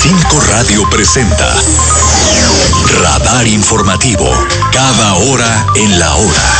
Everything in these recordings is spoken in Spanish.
5 Radio presenta Radar Informativo, cada hora en la hora.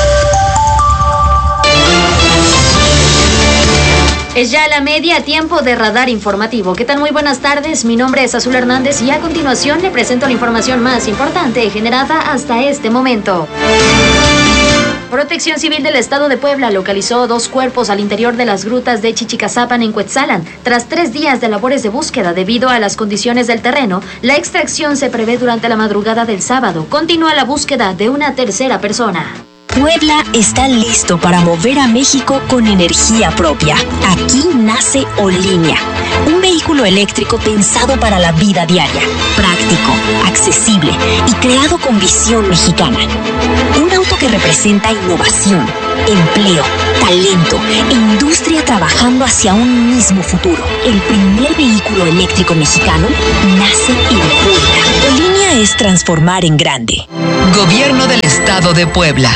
Es ya la media, tiempo de Radar Informativo. ¿Qué tal? Muy buenas tardes, mi nombre es Azul Hernández y a continuación le presento la información más importante generada hasta este momento. Protección Civil del Estado de Puebla localizó 2 cuerpos al interior de las grutas de Chichicazapan en Cuetzalan. Tras 3 días de labores de búsqueda debido a las condiciones del terreno, la extracción se prevé durante la madrugada del sábado. Continúa la búsqueda de una tercera persona. Puebla está listo para mover a México con energía propia. Aquí nace Olinea, un vehículo eléctrico pensado para la vida diaria, práctico, accesible y creado con visión mexicana. Un auto que representa innovación, empleo, talento e industria trabajando hacia un mismo futuro. El primer vehículo eléctrico mexicano nace en Puebla. Olinea es transformar en grande. Gobierno del Estado de Puebla.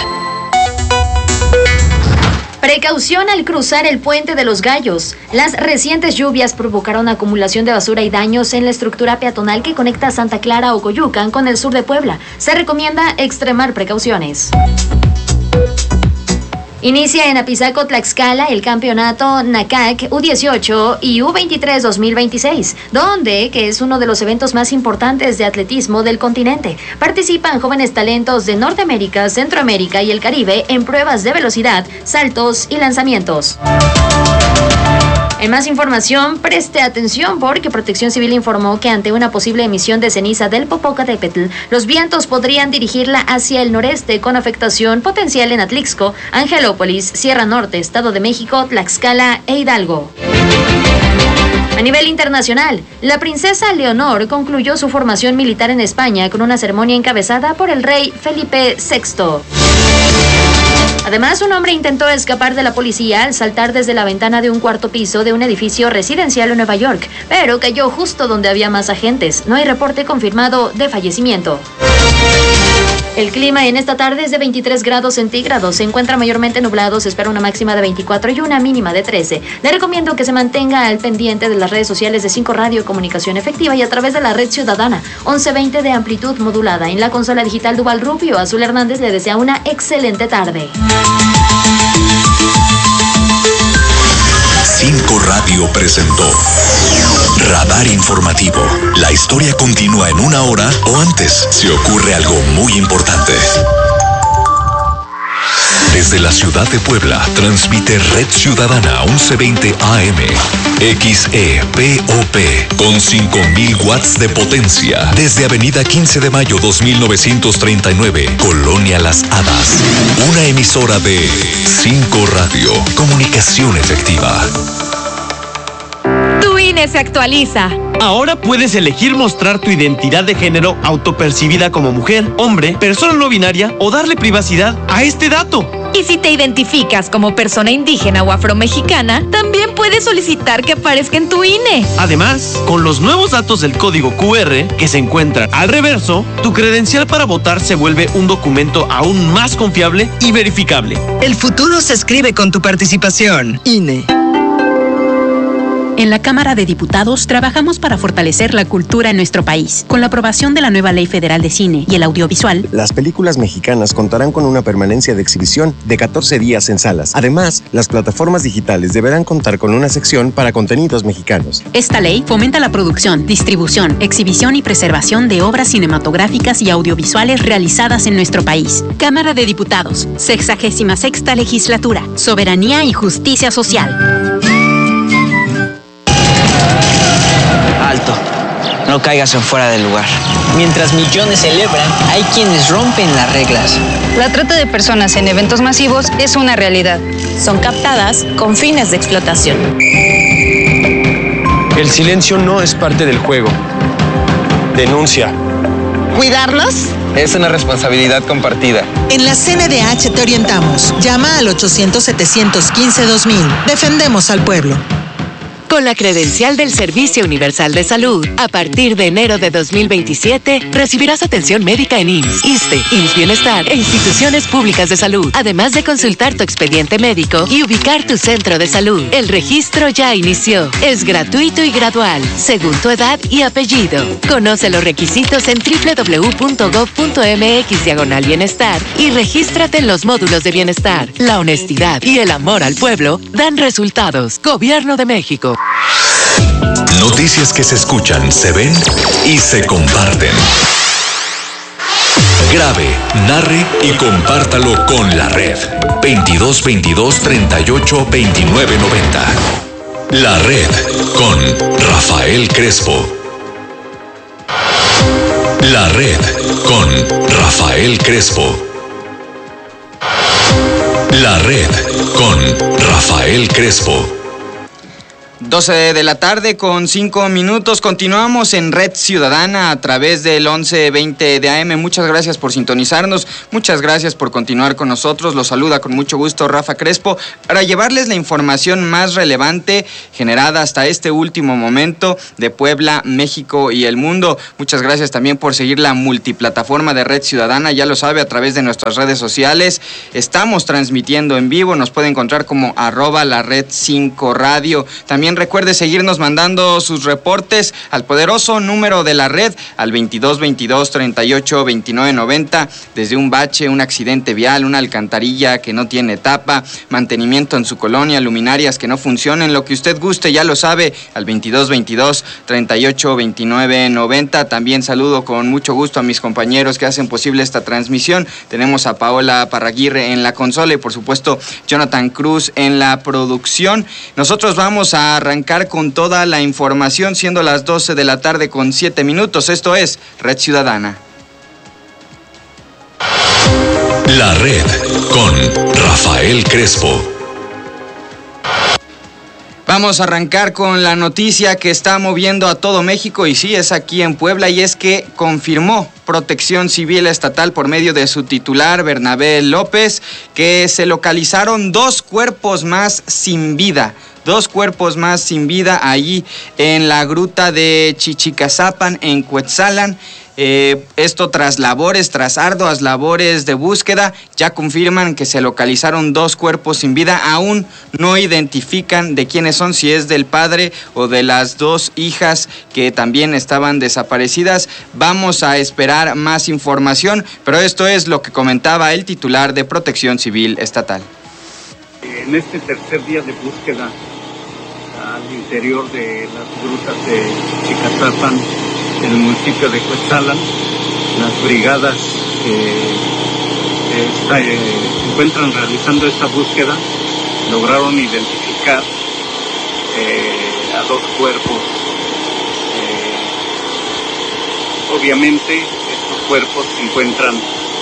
Precaución al cruzar el Puente de los Gallos. Las recientes lluvias provocaron acumulación de basura y daños en la estructura peatonal que conecta Santa Clara o Coyucan con el sur de Puebla. Se recomienda extremar precauciones. Inicia en Apizaco, Tlaxcala, el campeonato NACAC U18 y U23 2026, que es uno de los eventos más importantes de atletismo del continente. Participan jóvenes talentos de Norteamérica, Centroamérica y el Caribe en pruebas de velocidad, saltos y lanzamientos. En más información, preste atención porque Protección Civil informó que ante una posible emisión de ceniza del Popocatépetl, los vientos podrían dirigirla hacia el noreste con afectación potencial en Atlixco, Angelópolis, Sierra Norte, Estado de México, Tlaxcala e Hidalgo. A nivel internacional, la princesa Leonor concluyó su formación militar en España con una ceremonia encabezada por el rey Felipe VI. Además, un hombre intentó escapar de la policía al saltar desde la ventana de un 4º piso de un edificio residencial en Nueva York, pero cayó justo donde había más agentes. No hay reporte confirmado de fallecimiento. El clima en esta tarde es de 23 grados centígrados, se encuentra mayormente nublado, se espera una máxima de 24 y una mínima de 13. Le recomiendo que se mantenga al pendiente de las redes sociales de 5 Radio Comunicación Efectiva y a través de la red ciudadana 1120 de amplitud modulada. En la consola digital Duval Rubio, Azul Hernández le desea una excelente tarde. 5 Radio presentó Radar Informativo. La historia continúa en una hora o antes si ocurre algo muy importante. Desde la ciudad de Puebla, transmite Red Ciudadana 1120 AM, XEPOP, con 5,000 watts de potencia. Desde Avenida 15 de Mayo 2939, Colonia Las Hadas. Una emisora de 5 Radio, comunicación efectiva. Tu INE se actualiza. Ahora puedes elegir mostrar tu identidad de género autopercibida como mujer, hombre, persona no binaria o darle privacidad a este dato. Y si te identificas como persona indígena o afromexicana, también puedes solicitar que aparezca en tu INE. Además, con los nuevos datos del código QR que se encuentran al reverso, tu credencial para votar se vuelve un documento aún más confiable y verificable. El futuro se escribe con tu participación. INE. En la Cámara de Diputados trabajamos para fortalecer la cultura en nuestro país. Con la aprobación de la nueva Ley Federal de Cine y el Audiovisual, las películas mexicanas contarán con una permanencia de exhibición de 14 días en salas. Además, las plataformas digitales deberán contar con una sección para contenidos mexicanos. Esta ley fomenta la producción, distribución, exhibición y preservación de obras cinematográficas y audiovisuales realizadas en nuestro país. Cámara de Diputados, 66ª Legislatura, Soberanía y Justicia Social. No caigas en fuera del lugar. Mientras millones celebran, hay quienes rompen las reglas. La trata de personas en eventos masivos es una realidad. Son captadas con fines de explotación. El silencio no es parte del juego. Denuncia. ¿Cuidarlos? Es una responsabilidad compartida. En la CNDH te orientamos. Llama al 800-715-2000. Defendemos al pueblo. Con la credencial del Servicio Universal de Salud, a partir de enero de 2027, recibirás atención médica en IMSS, ISSSTE, IMSS Bienestar e instituciones públicas de salud, además de consultar tu expediente médico y ubicar tu centro de salud. El registro ya inició. Es gratuito y gradual, según tu edad y apellido. Conoce los requisitos en www.gov.mx/bienestar y regístrate en los módulos de bienestar. La honestidad y el amor al pueblo dan resultados. Gobierno de México. Noticias que se escuchan, se ven y se comparten. Grabe, narre y compártalo con la red. 2222 38 29 90. La red con Rafael Crespo. La red con Rafael Crespo. La red con Rafael Crespo. 12 de la tarde con 5 minutos. Continuamos en Red Ciudadana a través del 1120 de AM. Muchas gracias por sintonizarnos. Muchas gracias por continuar con nosotros. Los saluda con mucho gusto Rafa Crespo para llevarles la información más relevante generada hasta este último momento de Puebla, México y el mundo. Muchas gracias también por seguir la multiplataforma de Red Ciudadana. Ya lo sabe, a través de nuestras redes sociales estamos transmitiendo en vivo. Nos puede encontrar como @lared5radio. También recuerde seguirnos mandando sus reportes al poderoso número de la red, al 2222 38 29 90, desde un bache, un accidente vial, una alcantarilla que no tiene tapa, mantenimiento en su colonia, luminarias que no funcionen, lo que usted guste, ya lo sabe, al 2222 38 29 90. También saludo con mucho gusto a mis compañeros que hacen posible esta transmisión. Tenemos a Paola Parraguirre en la consola y por supuesto Jonathan Cruz en la producción. Nosotros vamos a arrancar con toda la información, siendo las 12 de la tarde con 7 minutos. Esto es Red Ciudadana. La red con Rafael Crespo. Vamos a arrancar con la noticia que está moviendo a todo México y sí, es aquí en Puebla, y es que confirmó Protección Civil Estatal por medio de su titular, Bernabé López, que se localizaron dos cuerpos más sin vida. Dos cuerpos más sin vida allí en la gruta de Chichicazapan, en Cuetzalan. Esto tras arduas labores de búsqueda, ya confirman que se localizaron dos cuerpos sin vida. Aún no identifican de quiénes son, si es del padre o de las dos hijas que también estaban desaparecidas. Vamos a esperar más información, pero esto es lo que comentaba el titular de Protección Civil Estatal. En este tercer día de búsqueda al interior de las grutas de Chichicazapan, en el municipio de Cuetzalan, las brigadas que se encuentran realizando esta búsqueda lograron identificar a dos cuerpos. Obviamente estos cuerpos se encuentran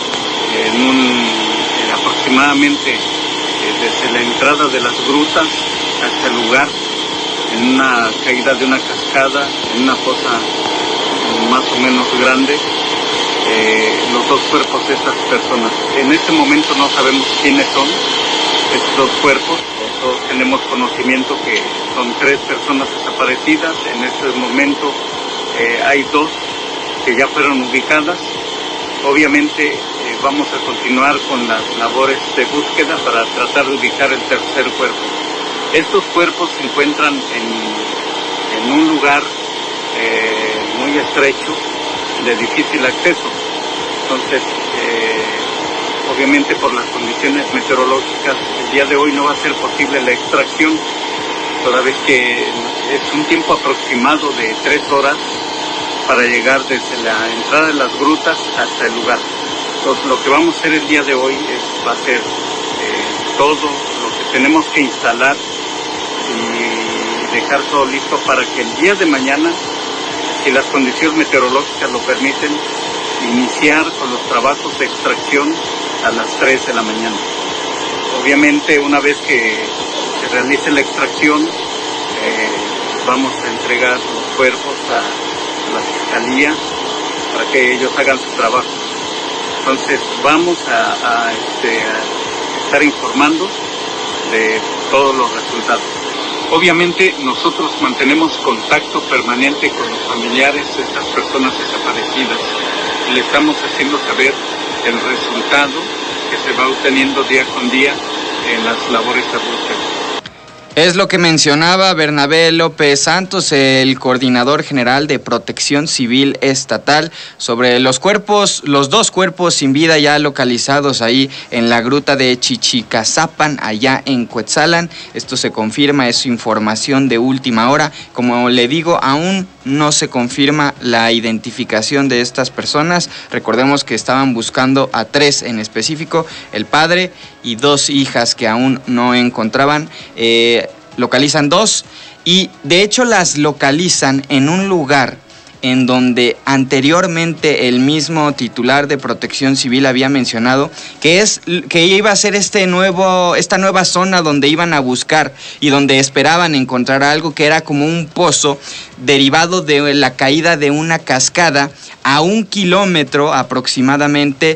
aproximadamente desde la entrada de las grutas hasta el lugar, en una caída de una cascada, en una fosa más o menos grande, los dos cuerpos de estas personas. En este momento no sabemos quiénes son estos dos cuerpos. Todos tenemos conocimiento que son 3 personas desaparecidas. En este momento hay 2 que ya fueron ubicadas. Obviamente vamos a continuar con las labores de búsqueda para tratar de ubicar el tercer cuerpo. Estos cuerpos se encuentran en un lugar muy estrecho, de difícil acceso. Entonces, obviamente por las condiciones meteorológicas, el día de hoy no va a ser posible la extracción, toda vez que es un tiempo aproximado de 3 horas para llegar desde la entrada de las grutas hasta el lugar. Entonces, lo que vamos a hacer el día de hoy va a ser todo lo que tenemos que instalar y dejar todo listo para que el día de mañana, si las condiciones meteorológicas lo permiten, iniciar con los trabajos de extracción a las 3 de la mañana. Obviamente, una vez que se realice la extracción, vamos a entregar los cuerpos a la Fiscalía para que ellos hagan su trabajo. Entonces, vamos a estar informando de todos los resultados. Obviamente nosotros mantenemos contacto permanente con los familiares de estas personas desaparecidas y le estamos haciendo saber el resultado que se va obteniendo día con día en las labores de búsqueda. Es lo que mencionaba Bernabé López Santos, el coordinador general de Protección Civil Estatal, sobre los dos cuerpos sin vida ya localizados ahí en la gruta de Chichicazapan, allá en Cuetzalan. Esto se confirma, es información de última hora. Como le digo, aún no se confirma la identificación de estas personas. Recordemos que estaban buscando a 3 en específico, el padre y 2 hijas que aún no encontraban. Localizan 2 y de hecho las localizan en un lugar en donde anteriormente el mismo titular de Protección Civil había mencionado que iba a ser esta nueva zona donde iban a buscar y donde esperaban encontrar algo, que era como un pozo derivado de la caída de una cascada a 1 kilómetro aproximadamente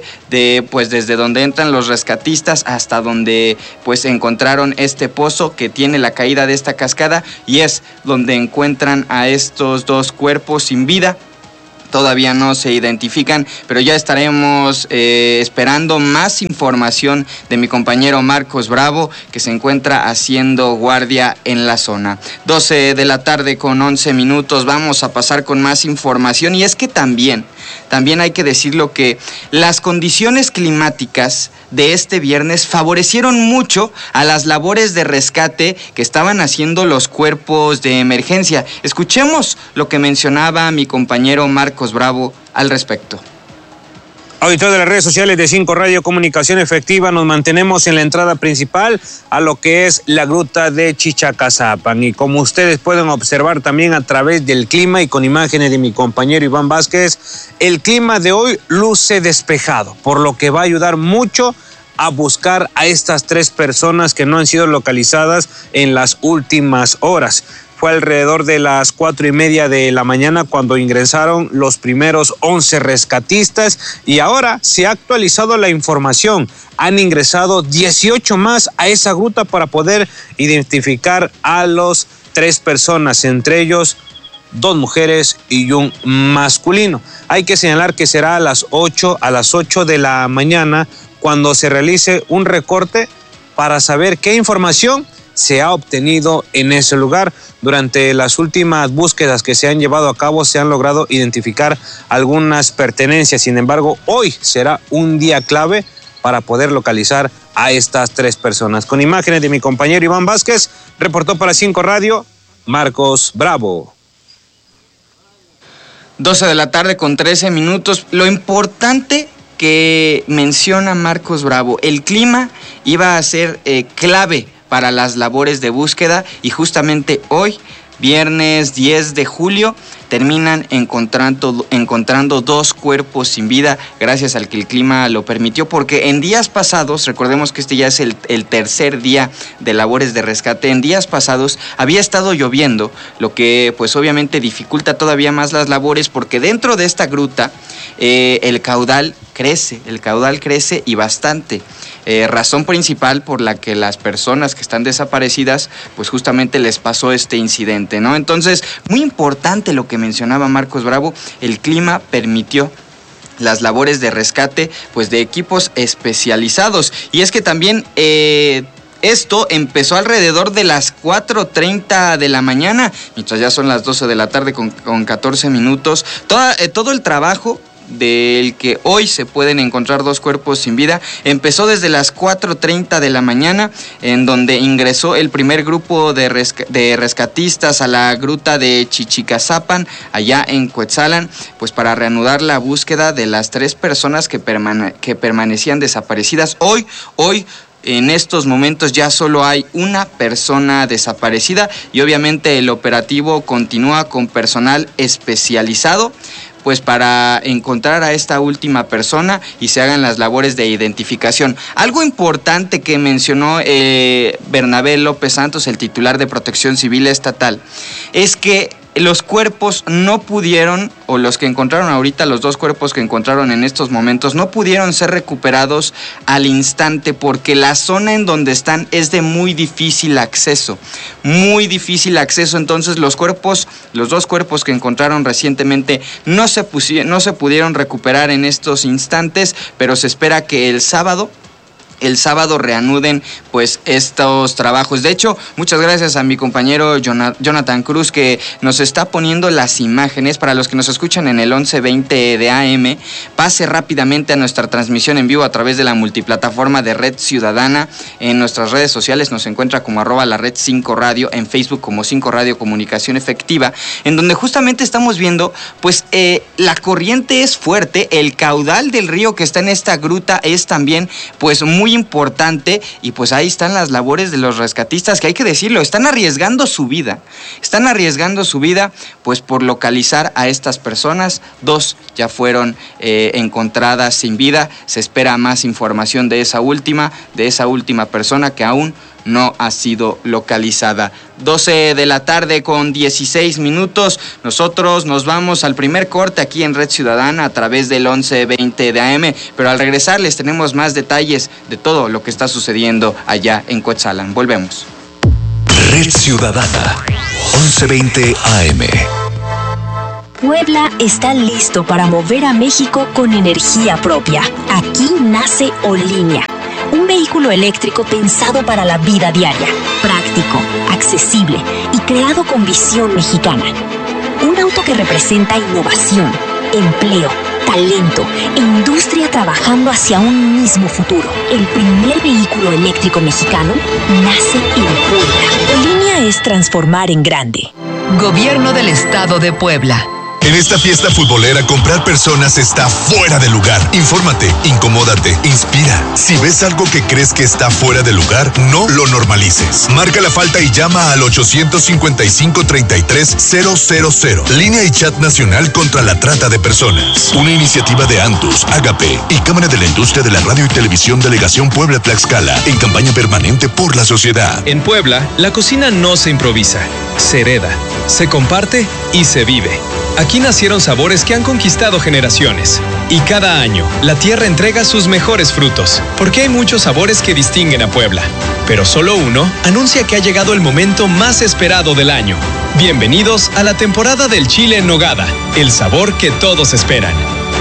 desde donde entran los rescatistas hasta donde pues encontraron este pozo que tiene la caída de esta cascada, y es donde encuentran a estos 2 cuerpos sin vida. Todavía no se identifican, pero ya estaremos esperando más información de mi compañero Marcos Bravo, que se encuentra haciendo guardia en la zona. 12 de la tarde con 11 minutos, vamos a pasar con más información, y es que también hay que decirlo que las condiciones climáticas de este viernes favorecieron mucho a las labores de rescate que estaban haciendo los cuerpos de emergencia. Escuchemos lo que mencionaba mi compañero Marcos Bravo al respecto. Auditorio de las redes sociales de 5 Radio Comunicación Efectiva, nos mantenemos en la entrada principal a lo que es la gruta de Chichicazapan. Y como ustedes pueden observar también a través del clima y con imágenes de mi compañero Iván Vázquez, el clima de hoy luce despejado, por lo que va a ayudar mucho a buscar a estas 3 personas que no han sido localizadas en las últimas horas. Fue alrededor de las 4:30 de la mañana cuando ingresaron los primeros 11 rescatistas, y ahora se ha actualizado la información. Han ingresado 18 más a esa gruta para poder identificar a los 3 personas, entre ellos 2 mujeres y un masculino. Hay que señalar que será a las 8 de la mañana cuando se realice un recorte para saber qué información se ha obtenido en ese lugar. Durante las últimas búsquedas que se han llevado a cabo se han logrado identificar algunas pertenencias. Sin embargo, hoy será un día clave para poder localizar a estas 3 personas. Con imágenes de mi compañero Iván Vázquez, reportó para 5 Radio, Marcos Bravo. 12 de la tarde con 13 minutos. Lo importante que menciona Marcos Bravo, el clima iba a ser clave para las labores de búsqueda, y justamente hoy, viernes 10 de julio, terminan encontrando 2 cuerpos sin vida, gracias al que el clima lo permitió, porque en días pasados, recordemos que este ya es el tercer día de labores de rescate, en días pasados había estado lloviendo, lo que pues obviamente dificulta todavía más las labores, porque dentro de esta gruta el caudal crece y bastante. Razón principal por la que las personas que están desaparecidas, pues justamente les pasó este incidente, ¿no? Entonces, muy importante lo que mencionaba Marcos Bravo, el clima permitió las labores de rescate, pues de equipos especializados. Y es que también esto empezó alrededor de las 4:30 de la mañana, mientras ya son las 12 de la tarde con 14 minutos. Todo el trabajo del que hoy se pueden encontrar 2 cuerpos sin vida empezó desde las 4:30 de la mañana, en donde ingresó el primer grupo de rescatistas a la gruta de Chichicazapan, allá en Cuetzalan, pues para reanudar la búsqueda de las 3 personas que permanecían desaparecidas. Hoy en estos momentos ya solo hay una persona desaparecida, y obviamente el operativo continúa con personal especializado, pues para encontrar a esta última persona y se hagan las labores de identificación. Algo importante que mencionó Bernabé López Santos, el titular de Protección Civil Estatal, es que los cuerpos no pudieron, o los que encontraron ahorita, los 2 cuerpos que encontraron en estos momentos, no pudieron ser recuperados al instante porque la zona en donde están es de muy difícil acceso. Entonces los 2 cuerpos que encontraron recientemente no se pudieron recuperar en estos instantes, pero se espera que el sábado reanuden pues estos trabajos. De hecho, muchas gracias a mi compañero Jonathan Cruz, que nos está poniendo las imágenes. Para los que nos escuchan en el 1120 de AM, pase rápidamente a nuestra transmisión en vivo a través de la multiplataforma de Red Ciudadana. En nuestras redes sociales nos encuentra como @lared5radio, en Facebook como 5 Radio Comunicación Efectiva, en donde justamente estamos viendo pues la corriente es fuerte, el caudal del río que está en esta gruta es también pues muy importante, y pues ahí están las labores de los rescatistas, que hay que decirlo, están arriesgando su vida pues por localizar a estas personas. 2 ya fueron encontradas sin vida. Se espera más información de esa última persona que aún no ha sido localizada. 12 de la tarde con 16 minutos. Nosotros nos vamos al primer corte aquí en Red Ciudadana a través del 1120 de AM, pero al regresar les tenemos más detalles de todo lo que está sucediendo allá en Cuetzalan. Volvemos. Red Ciudadana, 1120 AM. Puebla está listo para mover a México con energía propia. Aquí nace Olinia, un vehículo eléctrico pensado para la vida diaria, práctico, accesible y creado con visión mexicana. Un auto que representa innovación, empleo, talento e industria trabajando hacia un mismo futuro. El primer vehículo eléctrico mexicano nace en Puebla. Olinia es transformar en grande. Gobierno del Estado de Puebla. En esta fiesta futbolera, comprar personas está fuera de lugar. Infórmate, incomódate, inspira. Si ves algo que crees que está fuera de lugar, no lo normalices. Marca la falta y llama al 855-33-000. Línea y chat nacional contra la trata de personas. Una iniciativa de Antus, Agape y Cámara de la Industria de la Radio y Televisión Delegación Puebla-Tlaxcala, en campaña permanente por la sociedad. En Puebla, la cocina no se improvisa, se hereda, se comparte y se vive. Aquí nacieron sabores que han conquistado generaciones. Y cada año, la tierra entrega sus mejores frutos, porque hay muchos sabores que distinguen a Puebla. Pero solo uno anuncia que ha llegado el momento más esperado del año. Bienvenidos a la temporada del chile en nogada, el sabor que todos esperan.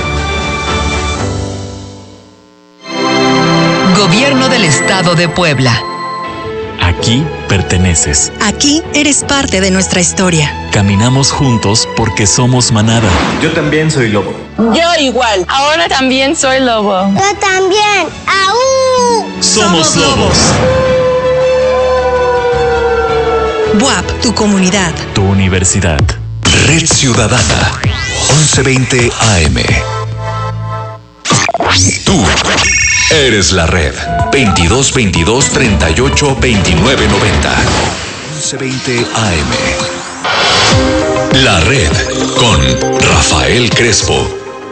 Gobierno del Estado de Puebla. Aquí perteneces. Aquí eres parte de nuestra historia. Caminamos juntos porque somos manada. Yo también soy lobo. Yo igual. Ahora también soy lobo. Yo también. ¡Aú! Somos lobos. BUAP, tu comunidad. Tu universidad. Red Ciudadana, 1120 AM. Tú eres la red. 2222 38 29 90. 1120 AM. La red con Rafael Crespo.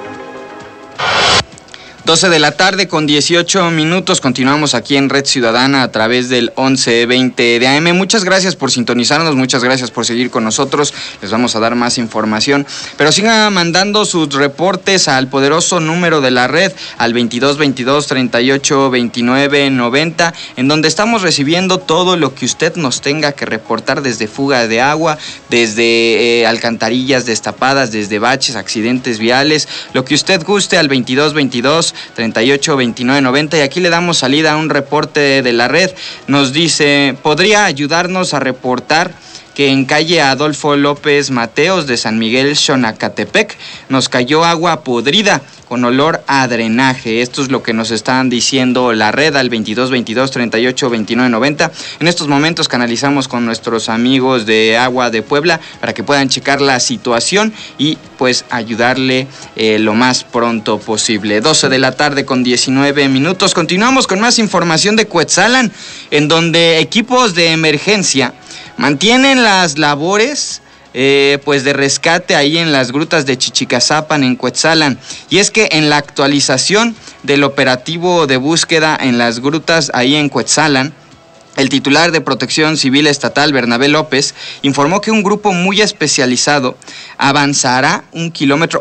12 de la tarde con 18 minutos. Continuamos aquí en Red Ciudadana a través del 1120 de AM. Muchas gracias por sintonizarnos, muchas gracias por seguir con nosotros. Les vamos a dar más información, pero sigan mandando sus reportes al poderoso número de la red, al 2222 38 29 90, en donde estamos recibiendo todo lo que usted nos tenga que reportar, desde fuga de agua, desde alcantarillas destapadas, desde baches, accidentes viales, lo que usted guste, al 2222 38 29 90. Y aquí le damos salida a un reporte de la red. Nos dice: ¿podría ayudarnos a reportar que en calle Adolfo López Mateos de San Miguel Xonacatepec nos cayó agua podrida con olor a drenaje? Esto es lo que nos están diciendo la red al 2222 38 29 90. En estos momentos canalizamos con nuestros amigos de Agua de Puebla para que puedan checar la situación y pues ayudarle lo más pronto posible. 12 de la tarde con 19 minutos. Continuamos con más información de Cuetzalan, en donde equipos de emergencia mantienen las labores pues de rescate ahí en las grutas de Chichicazapan, en Cuetzalan. Y es que en la actualización del operativo de búsqueda en las grutas ahí en Cuetzalan, El titular de Protección Civil Estatal, Bernabé López, informó que un grupo muy especializado avanzó 1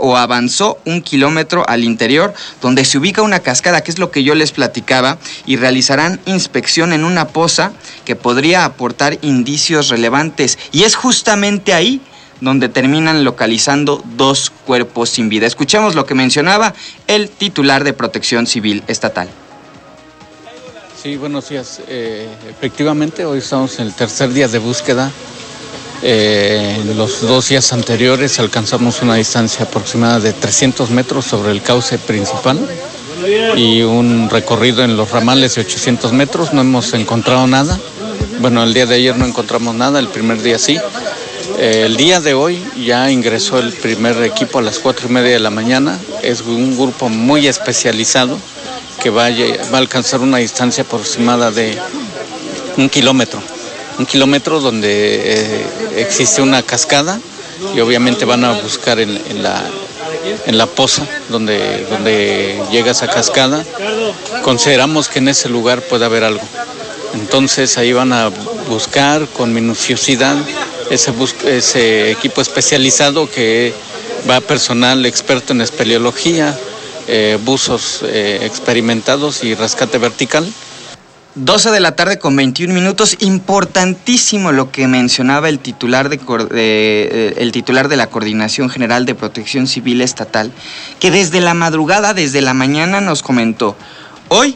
kilómetro al interior, donde se ubica una cascada, que es lo que yo les platicaba, y realizarán inspección en una poza que podría aportar indicios relevantes. Y es justamente ahí donde terminan localizando 2 cuerpos sin vida. Escuchemos lo que mencionaba el titular de Protección Civil Estatal. Sí, buenos días. Efectivamente, hoy estamos en el tercer día de búsqueda. En los 2 días anteriores alcanzamos una distancia aproximada de 300 metros sobre el cauce principal y un recorrido en los ramales de 800 metros. No hemos encontrado nada. Bueno, el día de ayer no encontramos nada, el primer día sí. El día de hoy ya ingresó el primer equipo a las 4:30 de la mañana. Es un grupo muy especializado que va a alcanzar una distancia aproximada de 1 kilómetro. 1 kilómetro donde existe una cascada y obviamente van a buscar en la poza donde llega esa cascada. Consideramos que en ese lugar puede haber algo. Entonces ahí van a buscar con minuciosidad ese equipo especializado que va personal experto en espeleología, buzos experimentados y rescate vertical. 12 de la tarde con 21 minutos. Importantísimo lo que mencionaba el titular de la Coordinación General de Protección Civil Estatal, que desde la madrugada, desde la mañana nos comentó: hoy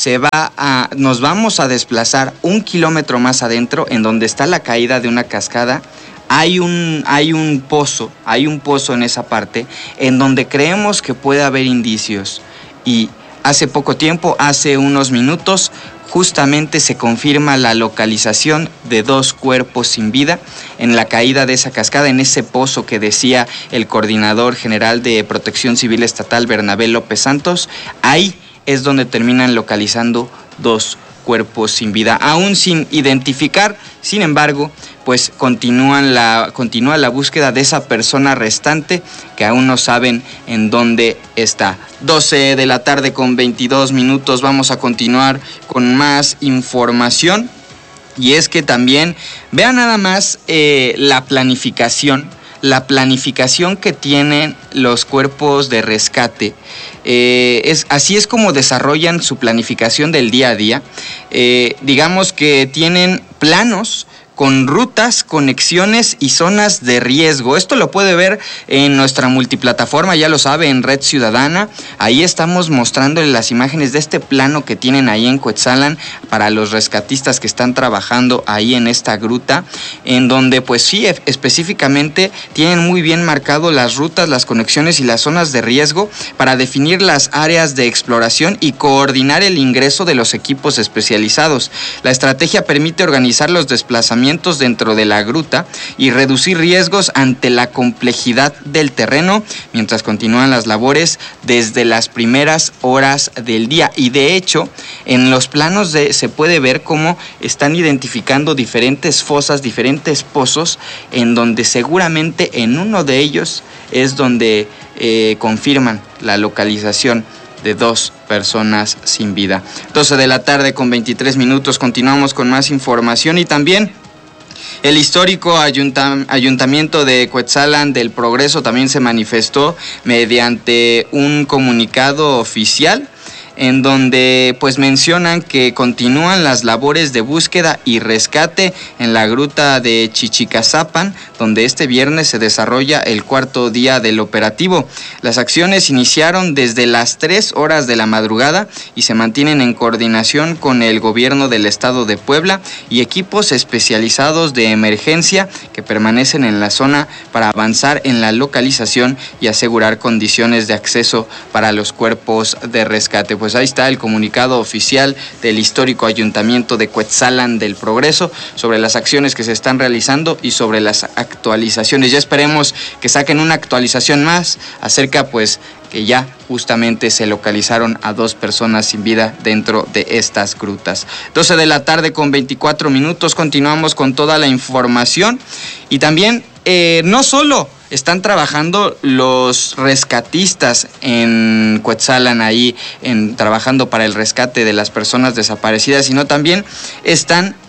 nos vamos a desplazar 1 kilómetro más adentro, en donde está la caída de una cascada. Hay un pozo en esa parte, en donde creemos que puede haber indicios. Y hace poco tiempo, hace unos minutos, justamente se confirma la localización de 2 cuerpos sin vida en la caída de esa cascada, en ese pozo que decía el Coordinador General de Protección Civil Estatal, Bernabé López Santos. Ahí es donde terminan localizando 2 cuerpos sin vida, aún sin identificar. Sin embargo, pues continúa la búsqueda de esa persona restante, que aún no saben en dónde está. 12 de la tarde con 22 minutos, vamos a continuar con más información. Y es que también, vean nada más la planificación que tienen los cuerpos de rescate. Así es como desarrollan su planificación del día a día. Digamos que tienen planos con rutas, conexiones y zonas de riesgo. Esto lo puede ver en nuestra multiplataforma, ya lo sabe, en Red Ciudadana. Ahí estamos mostrándole las imágenes de este plano que tienen ahí en Cuetzalan para los rescatistas que están trabajando ahí en esta gruta, en donde pues sí, específicamente tienen muy bien marcado las rutas, las conexiones y las zonas de riesgo para definir las áreas de exploración y coordinar el ingreso de los equipos especializados. La estrategia permite organizar los desplazamientos dentro de la gruta y reducir riesgos ante la complejidad del terreno, mientras continúan las labores desde las primeras horas del día. Y de hecho, en los planos se puede ver cómo están identificando diferentes fosas, diferentes pozos, en donde seguramente en uno de ellos es donde confirman la localización de 2 personas sin vida. 12 de la tarde con 23 minutos, continuamos con más información. Y también el histórico Ayuntamiento de Cuetzalan del Progreso también se manifestó mediante un comunicado oficial, en donde pues mencionan que continúan las labores de búsqueda y rescate en la gruta de Chichicazapan, donde este viernes se desarrolla el 4º día del operativo. Las acciones iniciaron desde las 3 horas de la madrugada y se mantienen en coordinación con el gobierno del estado de Puebla y equipos especializados de emergencia que permanecen en la zona para avanzar en la localización y asegurar condiciones de acceso para los cuerpos de rescate. Pues ahí está el comunicado oficial del histórico Ayuntamiento de Cuetzalan del Progreso sobre las acciones que se están realizando y sobre las actualizaciones. Ya esperemos que saquen una actualización más acerca pues que ya justamente se localizaron a 2 personas sin vida dentro de estas grutas. 12 de la tarde con 24 minutos, continuamos con toda la información. Y también no solo están trabajando los rescatistas en Cuetzalan ahí, trabajando para el rescate de las personas desaparecidas, sino también están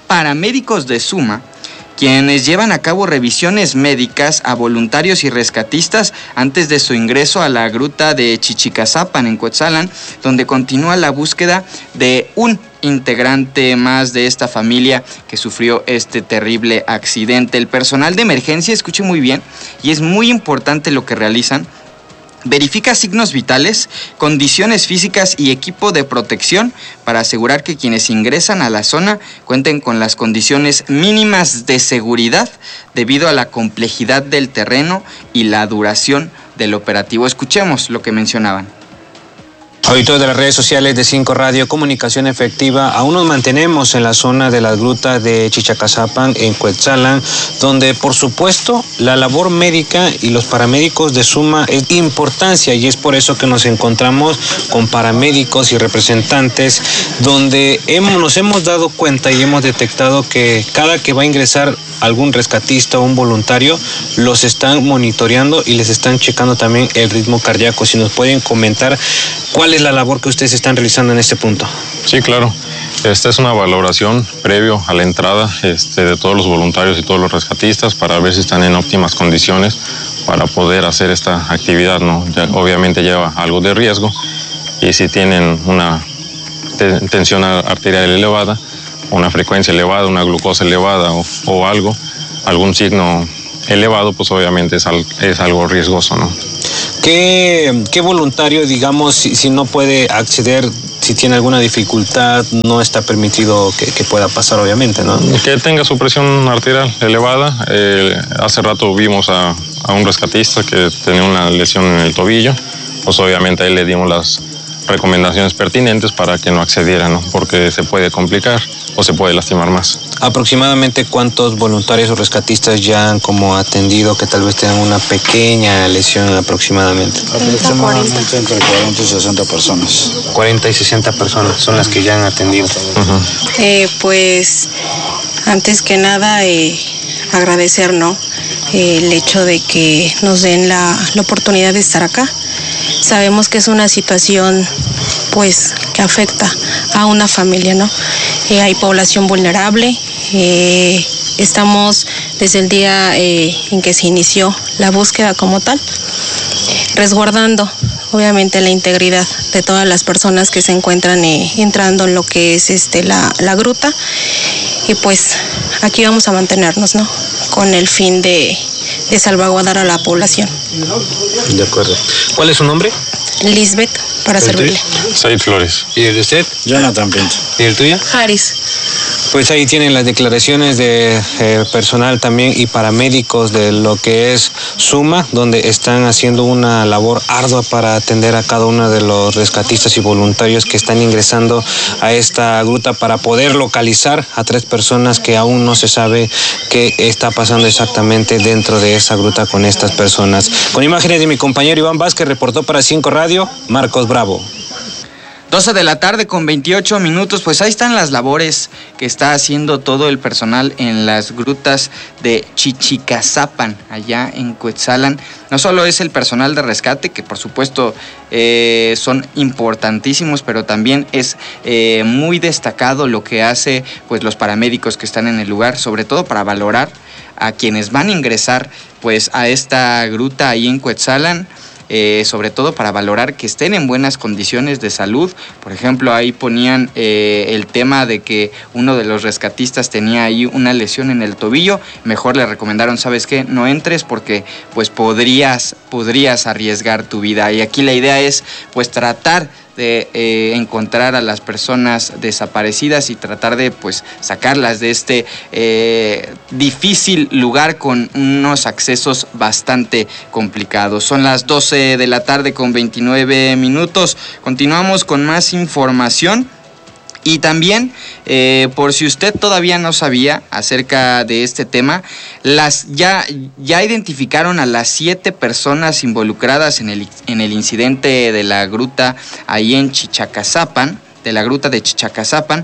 paramédicos de Suma quienes llevan a cabo revisiones médicas a voluntarios y rescatistas antes de su ingreso a la gruta de Chichicazapan en Cuetzalan, donde continúa la búsqueda de un integrante más de esta familia que sufrió este terrible accidente. El personal de emergencia, escuche muy bien, y es muy importante lo que realizan, verifica signos vitales, condiciones físicas y equipo de protección para asegurar que quienes ingresan a la zona cuenten con las condiciones mínimas de seguridad debido a la complejidad del terreno y la duración del operativo. Escuchemos lo que mencionaban. Auditores de las redes sociales de 5 Radio, Comunicación Efectiva, aún nos mantenemos en la zona de la gruta de Chichacazapan en Cuetzalan, donde por supuesto la labor médica y los paramédicos de suma es de importancia, y es por eso que nos encontramos con paramédicos y representantes, donde nos hemos dado cuenta y hemos detectado que cada que va a ingresar algún rescatista o un voluntario, los están monitoreando y les están checando también el ritmo cardíaco. Si nos pueden comentar cuál es la labor que ustedes están realizando en este punto. Sí, claro. Esta es una valoración previo a la entrada de todos los voluntarios y todos los rescatistas para ver si están en óptimas condiciones para poder hacer esta actividad, ¿no? Obviamente lleva algo de riesgo, y si tienen una tensión arterial elevada, una frecuencia elevada, una glucosa elevada o algún signo elevado, pues obviamente es algo riesgoso, ¿no? ¿Qué voluntario, digamos, si no puede acceder, si tiene alguna dificultad, no está permitido que pueda pasar, obviamente, ¿no? Que tenga su presión arterial elevada. Hace rato vimos a un rescatista que tenía una lesión en el tobillo, pues obviamente ahí le dimos las recomendaciones pertinentes para que no accediera, ¿no? Porque se puede complicar o se puede lastimar más. ¿Aproximadamente cuántos voluntarios o rescatistas ya han como atendido que tal vez tengan una pequeña lesión aproximadamente? Aproximadamente entre 40 y 60 personas. 40 y 60 personas son las que ya han atendido. Pues antes que nada agradecer, ¿no? El hecho de que nos den la oportunidad de estar acá. Sabemos que es una situación pues que afecta a una familia, ¿no? Hay población vulnerable, estamos desde el día en que se inició la búsqueda como tal, resguardando obviamente la integridad de todas las personas que se encuentran entrando en lo que es la gruta, y pues aquí vamos a mantenernos, ¿no? Con el fin de salvaguardar a la población. De acuerdo. ¿Cuál es su nombre? Lisbeth, para servirle. Said Flores. ¿Y el de usted? Jonathan Pinto. ¿Y el tuyo? Haris. Pues ahí tienen las declaraciones de personal también y paramédicos de lo que es Suma, donde están haciendo una labor ardua para atender a cada uno de los rescatistas y voluntarios que están ingresando a esta gruta para poder localizar a 3 personas que aún no se sabe qué está pasando exactamente dentro de esa gruta con estas personas. Con imágenes de mi compañero Iván Vázquez, reportó para 5 Radio, Marcos Bravo. 12 de la tarde con 28 minutos, pues ahí están las labores que está haciendo todo el personal en las grutas de Chichicazapan, allá en Cuetzalan. No solo es el personal de rescate, que por supuesto son importantísimos, pero también es muy destacado lo que hace pues los paramédicos que están en el lugar, sobre todo para valorar a quienes van a ingresar pues a esta gruta ahí en Cuetzalan. Sobre todo para valorar que estén en buenas condiciones de salud. Por ejemplo, ahí ponían el tema de que uno de los rescatistas tenía ahí una lesión en el tobillo. Mejor le recomendaron, ¿sabes qué? No entres porque pues podrías arriesgar tu vida. Y aquí la idea es pues tratar de encontrar a las personas desaparecidas y tratar de pues sacarlas de este difícil lugar con unos accesos bastante complicados. Son las 12 de la tarde con 29 minutos. Continuamos con más información. Y también, por si usted todavía no sabía acerca de este tema, ya identificaron a las 7 personas involucradas en el incidente de la gruta ahí en Chichacazapan, de la gruta de Chichacazapan.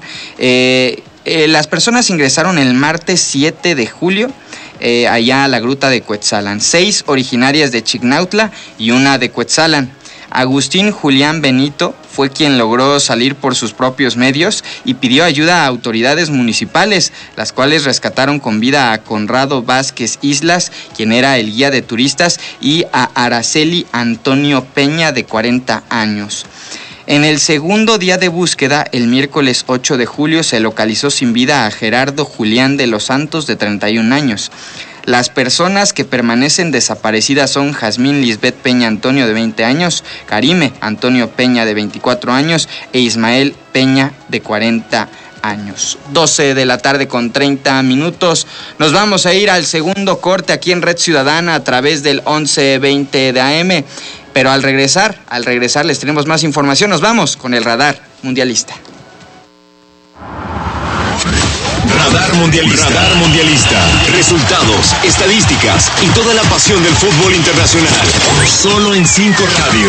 Las personas ingresaron el martes 7 de julio allá a la gruta de Cuetzalan. 6 originarias de Chignautla y una de Cuetzalan. Agustín Julián Benito fue quien logró salir por sus propios medios y pidió ayuda a autoridades municipales, las cuales rescataron con vida a Conrado Vázquez Islas, quien era el guía de turistas, y a Araceli Antonio Peña, de 40 años. En el segundo día de búsqueda, el miércoles 8 de julio, se localizó sin vida a Gerardo Julián de los Santos, de 31 años. Las personas que permanecen desaparecidas son Jazmín Lisbeth Peña Antonio, de 20 años, Karime Antonio Peña, de 24 años, e Ismael Peña, de 40 años. 12 de la tarde con 30 minutos. Nos vamos a ir al segundo corte aquí en Red Ciudadana a través del 1120 de AM. Pero al regresar les tenemos más información. Nos vamos con el Radar Mundialista. Radar Mundialista. Radar Mundialista. Resultados, estadísticas y toda la pasión del fútbol internacional. Solo en 5 Radio.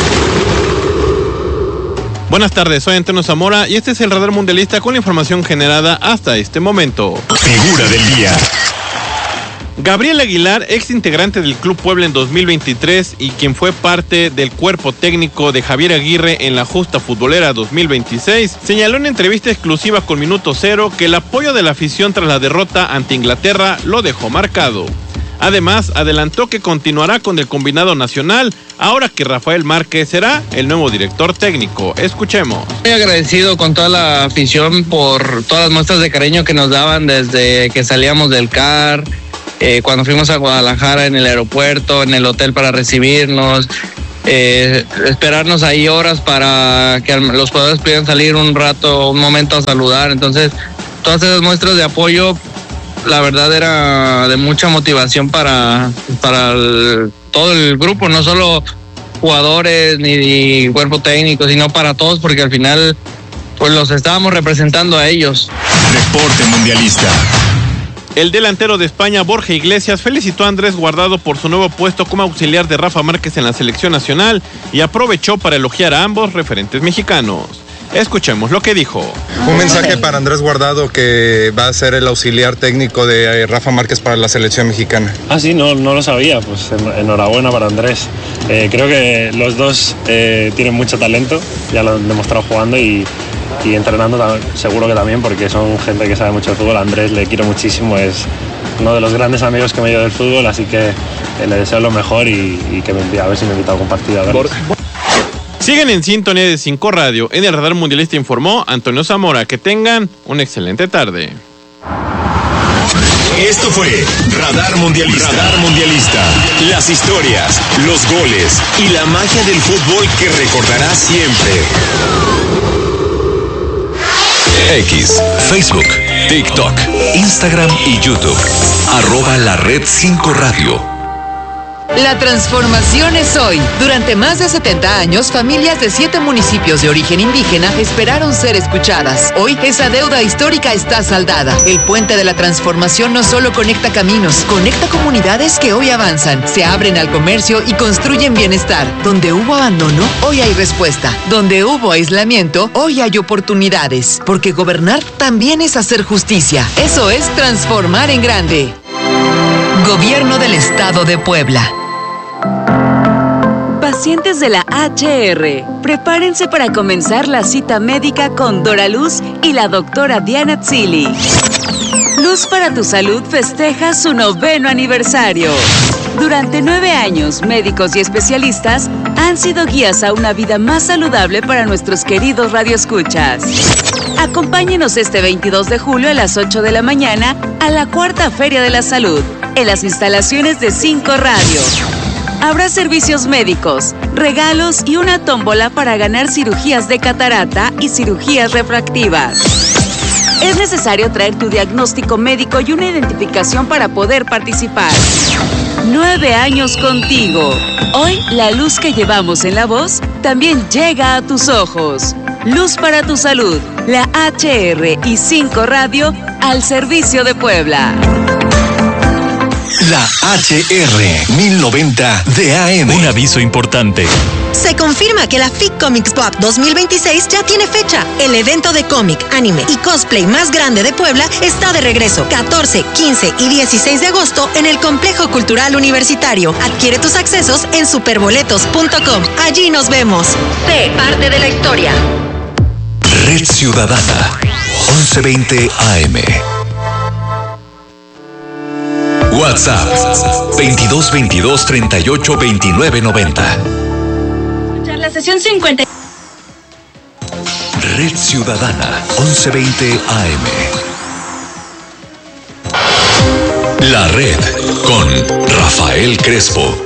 Buenas tardes, soy Antonio Zamora y este es el Radar Mundialista con la información generada hasta este momento. Figura del día. Gabriel Aguilar, ex integrante del Club Puebla en 2023 y quien fue parte del cuerpo técnico de Javier Aguirre en la justa futbolera 2026, señaló en entrevista exclusiva con Minuto Cero que el apoyo de la afición tras la derrota ante Inglaterra lo dejó marcado. Además, adelantó que continuará con el combinado nacional, ahora que Rafael Márquez será el nuevo director técnico. Escuchemos. Muy agradecido con toda la afición por todas las muestras de cariño que nos daban desde que salíamos del CAR, cuando fuimos a Guadalajara en el aeropuerto, en el hotel para recibirnos, esperarnos ahí horas para que los jugadores pudieran salir un momento a saludar. Entonces, todas esas muestras de apoyo, la verdad era de mucha motivación para todo el grupo, no solo jugadores ni cuerpo técnico, sino para todos, porque al final pues los estábamos representando a ellos. Reporte Mundialista. El delantero de España, Borja Iglesias, felicitó a Andrés Guardado por su nuevo puesto como auxiliar de Rafa Márquez en la selección nacional y aprovechó para elogiar a ambos referentes mexicanos. Escuchemos lo que dijo. Un mensaje para Andrés Guardado, que va a ser el auxiliar técnico de Rafa Márquez para la selección mexicana. Sí, no lo sabía, pues enhorabuena para Andrés. Creo que los dos tienen mucho talento, ya lo han demostrado jugando y entrenando seguro que también, porque son gente que sabe mucho de fútbol. A Andrés le quiero muchísimo, es uno de los grandes amigos que me dio del fútbol, así que le deseo lo mejor y que me envíe, a ver si me invita a compartir a verlos. Siguen en sintonía de 5 Radio. En el Radar Mundialista informó Antonio Zamora. Que tengan una excelente tarde. Esto fue Radar Mundialista. Radar Mundialista. Las historias, los goles y la magia del fútbol que recordarás siempre. X, Facebook, TikTok, Instagram y YouTube. @LaRed5 Radio. La transformación es hoy. Durante más de 70 años, familias de 7 municipios de origen indígena esperaron ser escuchadas. Hoy, esa deuda histórica está saldada. El puente de la transformación no solo conecta caminos, conecta comunidades que hoy avanzan, se abren al comercio y construyen bienestar. Donde hubo abandono, hoy hay respuesta. Donde hubo aislamiento, hoy hay oportunidades. Porque gobernar también es hacer justicia. Eso es transformar en grande. Gobierno del Estado de Puebla. Pacientes de la HR, prepárense para comenzar la cita médica con Dora Luz y la doctora Diana Tzili. Luz para tu Salud festeja su 9º aniversario. Durante 9 años, médicos y especialistas han sido guías a una vida más saludable para nuestros queridos radioescuchas. Acompáñenos este 22 de julio a las 8 de la mañana a la 4ª Feria de la Salud, en las instalaciones de 5 Radio. Habrá servicios médicos, regalos y una tómbola para ganar cirugías de catarata y cirugías refractivas. Es necesario traer tu diagnóstico médico y una identificación para poder participar. 9 años contigo. Hoy, la luz que llevamos en la voz también llega a tus ojos. Luz para tu Salud, la HR y 5 Radio al servicio de Puebla. La HR 1090 de AM. Un aviso importante. Se confirma que la FIC Comics BUAP 2026 ya tiene fecha. El evento de cómic, anime y cosplay más grande de Puebla está de regreso. 14, 15 y 16 de agosto en el Complejo Cultural Universitario. Adquiere tus accesos en superboletos.com. Allí nos vemos. Sé parte de la historia. Red Ciudadana, 1120 AM. WhatsApp, 2222 38 29 90. La sesión 50. Red Ciudadana, 1120 AM. La Red, con Rafael Crespo.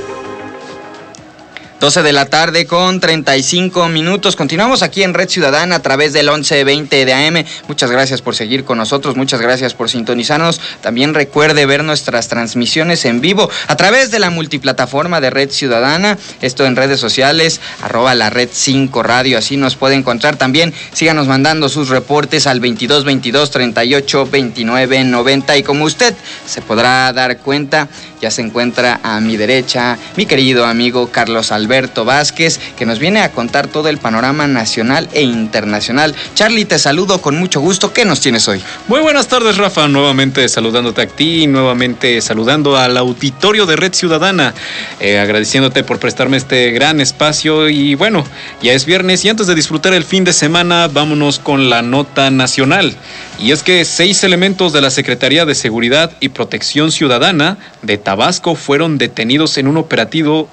12 de la tarde con 35 minutos. Continuamos aquí en Red Ciudadana a través del 1120 de AM. Muchas gracias por seguir con nosotros, muchas gracias por sintonizarnos. También recuerde ver nuestras transmisiones en vivo a través de la multiplataforma de Red Ciudadana. Esto en redes sociales, @la Red 5 Radio, así nos puede encontrar. También síganos mandando sus reportes al 2222 38 29 90. Y como usted se podrá dar cuenta, ya se encuentra a mi derecha mi querido amigo Carlos Alberto Vázquez, que nos viene a contar todo el panorama nacional e internacional. Charlie, te saludo con mucho gusto. ¿Qué nos tienes hoy? Muy buenas tardes, Rafa. Nuevamente saludándote a ti, nuevamente saludando al auditorio de Red Ciudadana, agradeciéndote por prestarme este gran espacio. Y bueno, ya es viernes y antes de disfrutar el fin de semana, vámonos con la nota nacional. Y es que 6 elementos de la Secretaría de Seguridad y Protección Ciudadana de Tabasco fueron detenidos en un operativo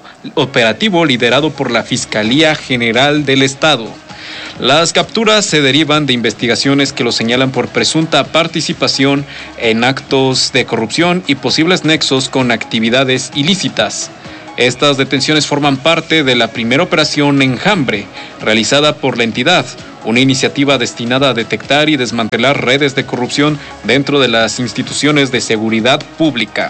liderado por la Fiscalía General del Estado. Las capturas se derivan de investigaciones que los señalan por presunta participación en actos de corrupción y posibles nexos con actividades ilícitas. Estas detenciones forman parte de la primera operación Enjambre, realizada por la entidad, una iniciativa destinada a detectar y desmantelar redes de corrupción dentro de las instituciones de seguridad pública.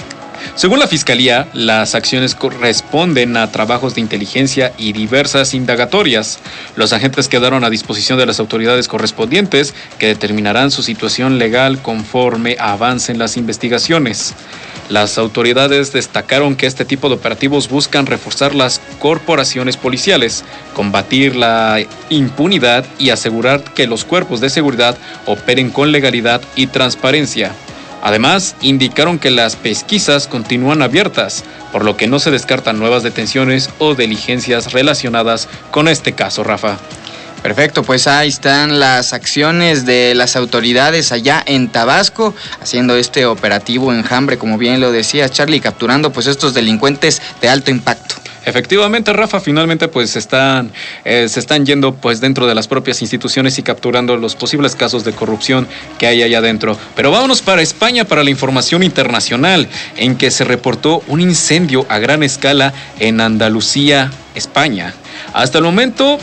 Según la Fiscalía, las acciones corresponden a trabajos de inteligencia y diversas indagatorias. Los agentes quedaron a disposición de las autoridades correspondientes, que determinarán su situación legal conforme avancen las investigaciones. Las autoridades destacaron que este tipo de operativos buscan reforzar las corporaciones policiales, combatir la impunidad y asegurar que los cuerpos de seguridad operen con legalidad y transparencia. Además, indicaron que las pesquisas continúan abiertas, por lo que no se descartan nuevas detenciones o diligencias relacionadas con este caso, Rafa. Perfecto, pues ahí están las acciones de las autoridades allá en Tabasco, haciendo este operativo Enjambre, como bien lo decía Charlie, capturando pues estos delincuentes de alto impacto. Efectivamente, Rafa, finalmente pues se están yendo pues dentro de las propias instituciones y capturando los posibles casos de corrupción que hay allá adentro. Pero vámonos para España para la información internacional, en que se reportó un incendio a gran escala en Andalucía, España. Hasta el momento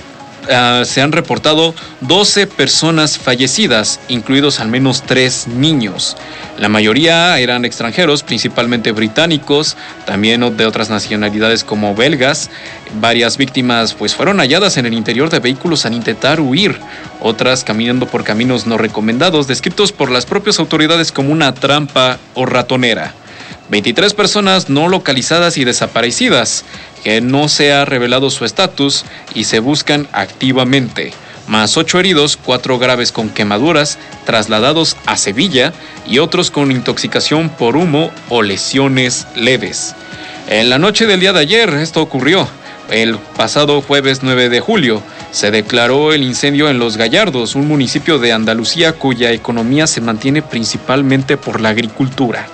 se han reportado 12 personas fallecidas, incluidos al menos 3 niños. La mayoría eran extranjeros, principalmente británicos, también de otras nacionalidades como belgas. Varias víctimas pues fueron halladas en el interior de vehículos al intentar huir, otras caminando por caminos no recomendados, descritos por las propias autoridades como una trampa o ratonera. 23 personas no localizadas y desaparecidas, que no se ha revelado su estatus y se buscan activamente, más 8 heridos, 4 graves con quemaduras, trasladados a Sevilla y otros con intoxicación por humo o lesiones leves. En la noche del día de ayer esto ocurrió. El pasado jueves 9 de julio se declaró el incendio en Los Gallardos, un municipio de Andalucía cuya economía se mantiene principalmente por la agricultura.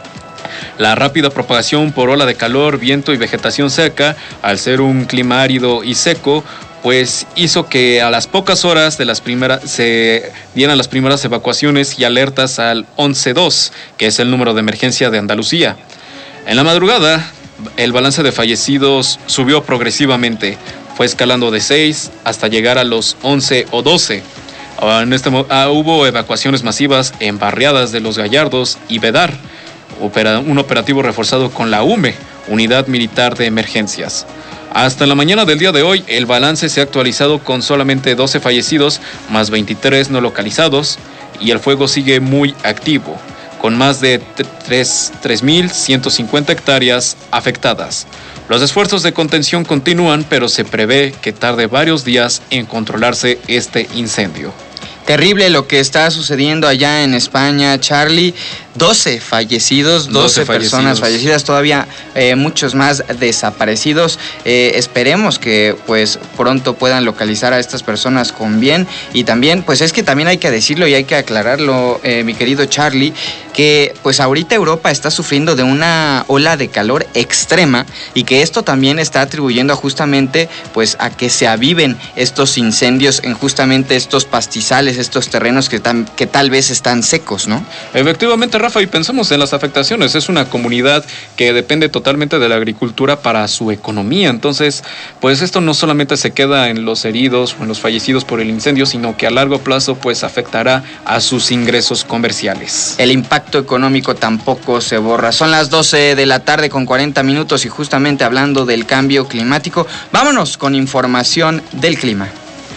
La rápida propagación por ola de calor, viento y vegetación seca, al ser un clima árido y seco, pues hizo que a las pocas horas de se dieran las primeras evacuaciones y alertas al 112, que es el número de emergencia de Andalucía. En la madrugada, el balance de fallecidos subió progresivamente, fue escalando de 6 hasta llegar a los 11 o 12. Hubo evacuaciones masivas en barriadas de Los Gallardos y Bedar, un operativo reforzado con la UME, Unidad Militar de Emergencias. Hasta la mañana del día de hoy, el balance se ha actualizado con solamente 12 fallecidos, más 23 no localizados, y el fuego sigue muy activo. con más de 3.150 hectáreas afectadas. Los esfuerzos de contención continúan, pero se prevé que tarde varios días en controlarse este incendio. Terrible lo que está sucediendo allá en España, Charlie. 12 fallecidos, 12 personas fallecidas, todavía muchos más desaparecidos. Esperemos que pues pronto puedan localizar a estas personas con bien. Y también, pues es que también hay que decirlo y hay que aclararlo, mi querido Charlie, que pues ahorita Europa está sufriendo de una ola de calor extrema y que esto también está atribuyendo justamente pues a que se aviven estos incendios en justamente estos pastizales, estos terrenos que tal vez están secos, ¿no? Efectivamente, Rafa, y pensamos en las afectaciones. Es una comunidad que depende totalmente de la agricultura para su economía. Entonces, pues esto no solamente se queda en los heridos o en los fallecidos por el incendio, sino que a largo plazo pues afectará a sus ingresos comerciales. El impacto económico tampoco se borra. Son las 12 de la tarde con 40 minutos y justamente hablando del cambio climático, vámonos con información del clima.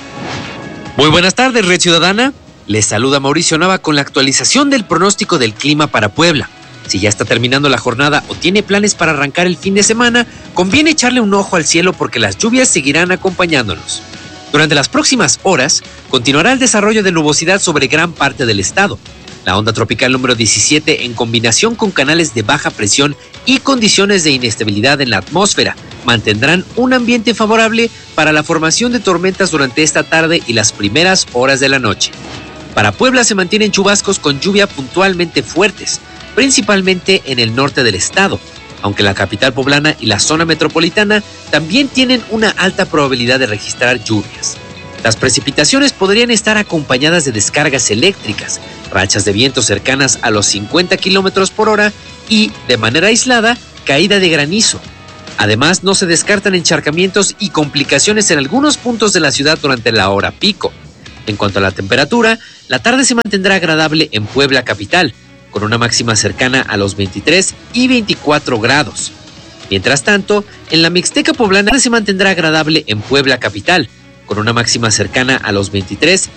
Muy buenas tardes, Red Ciudadana. Les saluda Mauricio Nava con la actualización del pronóstico del clima para Puebla. Si ya está terminando la jornada o tiene planes para arrancar el fin de semana, conviene echarle un ojo al cielo porque las lluvias seguirán acompañándonos. Durante las próximas horas, continuará el desarrollo de nubosidad sobre gran parte del estado. La onda tropical número 17, en combinación con canales de baja presión y condiciones de inestabilidad en la atmósfera, mantendrán un ambiente favorable para la formación de tormentas durante esta tarde y las primeras horas de la noche. Para Puebla se mantienen chubascos con lluvia puntualmente fuertes, principalmente en el norte del estado, aunque la capital poblana y la zona metropolitana también tienen una alta probabilidad de registrar lluvias. Las precipitaciones podrían estar acompañadas de descargas eléctricas, rachas de viento cercanas a los 50 kilómetros por hora y, de manera aislada, caída de granizo. Además, no se descartan encharcamientos y complicaciones en algunos puntos de la ciudad durante la hora pico. En cuanto a la temperatura, la tarde se mantendrá agradable en Puebla capital, con una máxima cercana a los 23 y 24 grados. Mientras tanto, en la Mixteca poblana se mantendrá agradable en Puebla capital, con una máxima cercana a los 23